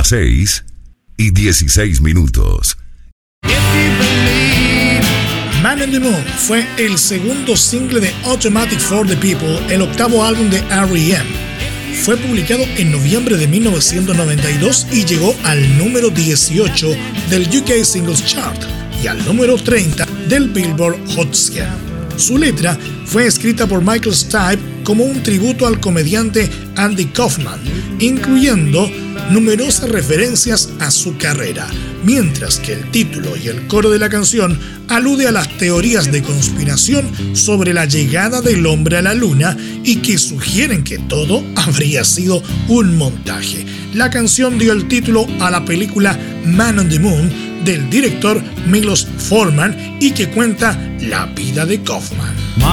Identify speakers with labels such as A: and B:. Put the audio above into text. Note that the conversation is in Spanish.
A: 6:16.
B: Man on the Moon fue el segundo single de Automatic for the People, el octavo álbum de R.E.M. Fue publicado en noviembre de 1992 y llegó al número 18 del UK Singles Chart y al número 30 del Billboard Hot 100. Su letra fue escrita por Michael Stipe como un tributo al comediante Andy Kaufman, incluyendo numerosas referencias a su carrera, mientras que el título y el coro de la canción alude a las teorías de conspiración sobre la llegada del hombre a la luna y que sugieren que todo habría sido un montaje. La canción dio el título a la película Man on the Moon del director Milos Forman y que cuenta la vida de Kaufman.